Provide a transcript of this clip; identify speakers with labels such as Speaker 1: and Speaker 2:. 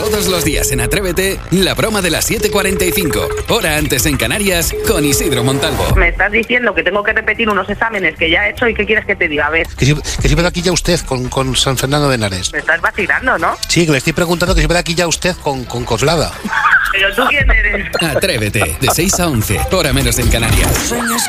Speaker 1: Todos los días en Atrévete, la broma de las 7:45. Hora antes en Canarias, con Isidro Montalvo.
Speaker 2: Me estás diciendo que tengo que repetir unos exámenes que ya he hecho y ¿qué quieres que te diga? A ver.
Speaker 3: Que si ve aquí ya usted con San Fernando de Henares.
Speaker 2: Me estás vacilando, ¿no?
Speaker 3: Sí, que le estoy preguntando que si ve aquí ya usted con Coslada.
Speaker 2: ¿Pero tú quién eres?
Speaker 1: Atrévete, de 6 a 11, hora menos en Canarias.